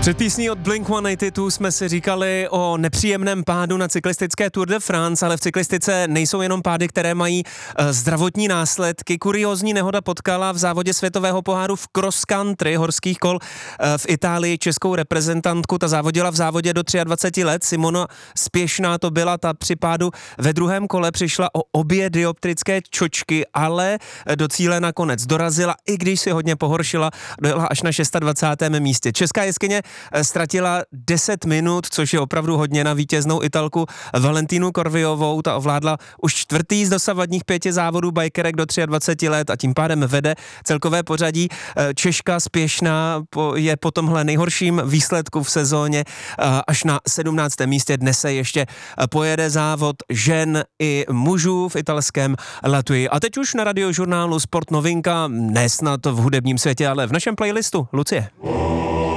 Před písní od Blink-182 jsme si říkali o nepříjemném pádu na cyklistické Tour de France, ale v cyklistice nejsou jenom pády, které mají zdravotní následky. Kuriózní nehoda potkala v závodě světového poháru v cross country horských kol v Itálii českou reprezentantku. Ta závodila v závodě do 23 let. Simona Spěšná to byla, ta při pádu ve druhém kole přišla o obě dioptrické čočky, ale do cíle nakonec dorazila, i když si hodně pohoršila, dojela až na 26. místě. Česká jeskyně ztratila 10 minut, což je opravdu hodně, na vítěznou Italku Valentínu Corviovou. Ta ovládla už čtvrtý z dosavadních 5 závodů bikerek do 23 let a tím pádem vede celkové pořadí. Češka Spěšná je po tomhle nejhorším výsledku v sezóně až na 17. místě. Dnes se ještě pojede závod žen i mužů v italském Latui. A teď už na Radiožurnálu Sport novinka, ne snad v hudebním světě, ale v našem playlistu. Lucie.